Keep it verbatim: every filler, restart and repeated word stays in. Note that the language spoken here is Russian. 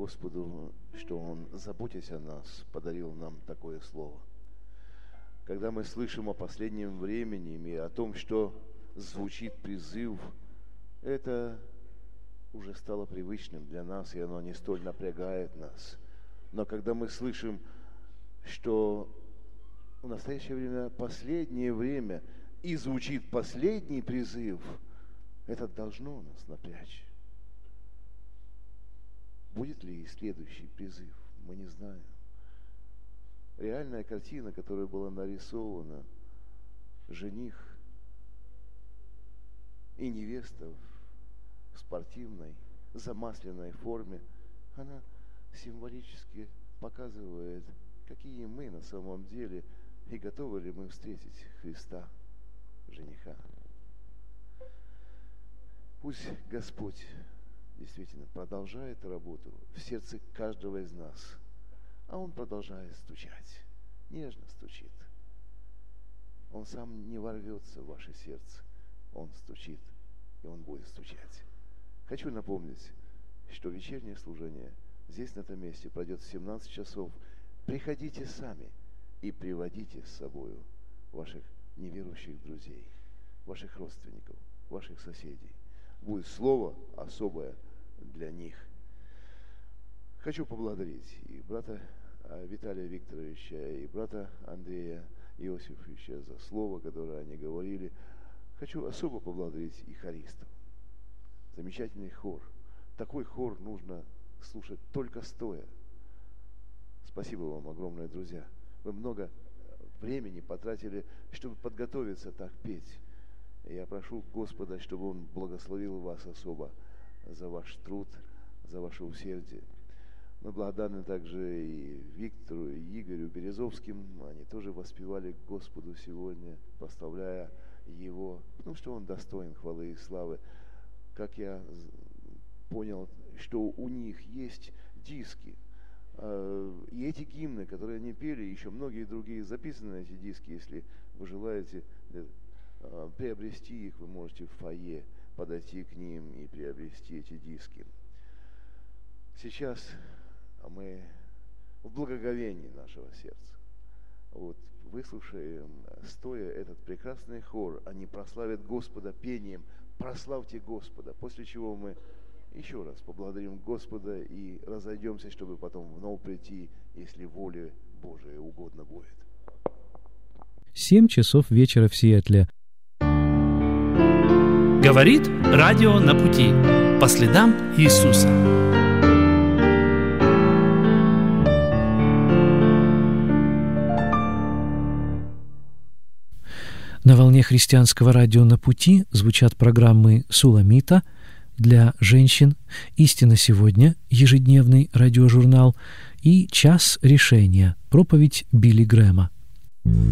Господу, что Он, заботясь о нас, подарил нам такое слово. Когда мы слышим о последнем времени и о том, что звучит призыв, это уже стало привычным для нас, и оно не столь напрягает нас. Но когда мы слышим, что в настоящее время, последнее время, и звучит последний призыв, это должно нас напрячь. Будет ли и следующий призыв, мы не знаем. Реальная картина, которая была нарисована, жених и невеста в спортивной, замасленной форме, она символически показывает, какие мы на самом деле и готовы ли мы встретить Христа, жениха. Пусть Господь действительно продолжает работу в сердце каждого из нас, а Он продолжает стучать, нежно стучит. Он сам не ворвется в ваше сердце, Он стучит, и Он будет стучать. Хочу напомнить, что вечернее служение здесь, на этом месте, пройдет в семнадцать часов. Приходите сами и приводите с собою ваших неверующих друзей, ваших родственников, ваших соседей. Будет слово особое для них. Хочу поблагодарить и брата Виталия Викторовича, и брата Андрея Иосифовича за слово, которое они говорили. Хочу особо поблагодарить и хористов. Замечательный хор. Такой хор нужно слушать только стоя. Спасибо вам огромное, друзья. Вы много времени потратили, чтобы подготовиться так петь. Я прошу Господа, чтобы Он благословил вас особо за ваш труд, за ваше усердие. Мы благодарны также и Виктору, и Игорю Березовским. Они тоже воспевали Господу сегодня, прославляя Его, потому что Он достоин хвалы и славы. Как я понял, что у них есть диски. И эти гимны, которые они пели, еще многие другие записаны на эти диски. Если вы желаете приобрести их, вы можете в фойе подойти к ним и приобрести эти диски. Сейчас мы в благоговении нашего сердца. Вот выслушаем стоя этот прекрасный хор. Они прославят Господа пением «Прославьте Господа», после чего мы еще раз поблагодарим Господа и разойдемся, чтобы потом вновь прийти, если воле Божией угодно будет. Семь часов вечера в Сиэтле. Говорит радио на пути по следам Иисуса. На волне христианского радио «На пути» звучат программы «Суламита» для женщин, «Истина сегодня», ежедневный радиожурнал, и «Час решения», проповедь Билли Грэма.